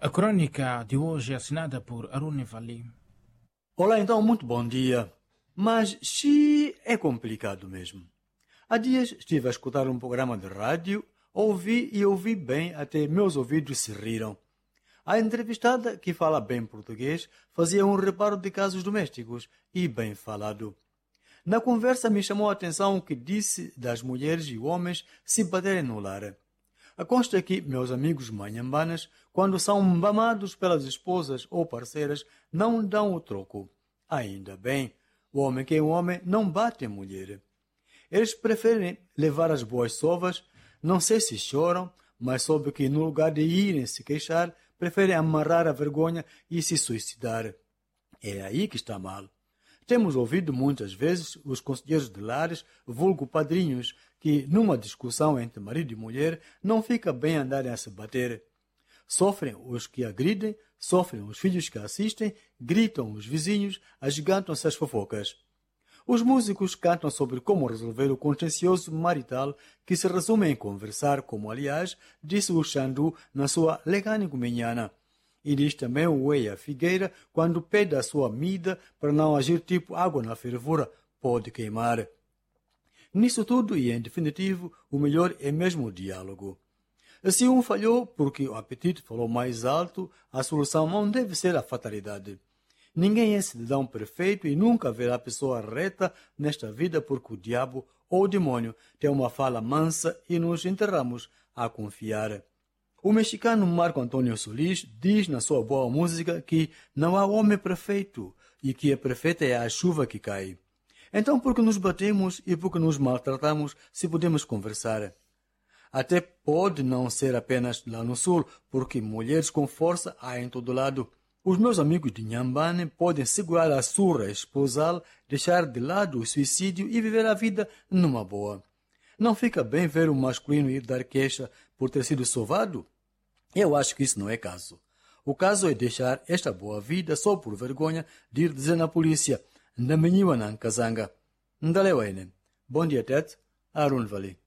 A crônica de hoje é assinada por Arune Vali. Olá, então, muito bom dia. Mas se é complicado mesmo. Há dias estive a escutar um programa de rádio, ouvi bem, até meus ouvidos se riram. A entrevistada, que fala bem português, fazia um reparo de casos domésticos e bem falado. Na conversa me chamou a atenção o que disse das mulheres e homens se baterem no lar. Consta que meus amigos manhambanas, quando são mamados pelas esposas ou parceiras, não dão o troco. Ainda bem, o homem que é um homem não bate a mulher. Eles preferem levar as boas sovas, não sei se choram, mas soube que no lugar de irem se queixar, preferem amarrar a vergonha e se suicidar. É aí que está mal. Temos ouvido muitas vezes os conselheiros de lares, vulgo padrinhos, que numa discussão entre marido e mulher não fica bem andarem a se bater. Sofrem os que agridem, sofrem os filhos que assistem, gritam os vizinhos, agigantam-se as fofocas. Os músicos cantam sobre como resolver o contencioso marital, que se resume em conversar, como aliás disse o Xandu na sua Legânico Minhana. E diz também o Eia Figueira quando pede a sua mida para não agir tipo água na fervura, pode queimar. Nisso tudo e em definitivo, o melhor é mesmo o diálogo. Se um falhou porque o apetite falou mais alto, a solução não deve ser a fatalidade. Ninguém é cidadão perfeito e nunca haverá pessoa reta nesta vida porque o diabo ou o demônio tem uma fala mansa e nos enterramos a confiar. O mexicano Marco Antônio Solis diz na sua boa música que não há homem perfeito e que a perfeita é a chuva que cai. Então por que nos batemos e por que nos maltratamos se podemos conversar? Até pode não ser apenas lá no sul, porque mulheres com força há em todo lado. Os meus amigos de Nhambane podem segurar a surra esposal, deixar de lado o suicídio e viver a vida numa boa. Não fica bem ver um masculino ir dar queixa por ter sido sovado? Eu acho que isso não é caso. O caso é deixar esta boa vida só por vergonha de ir dizer na polícia: Ndamenyiwa na Nkazanga. Ndalewene. Bom dia, Ted. Arun Vali.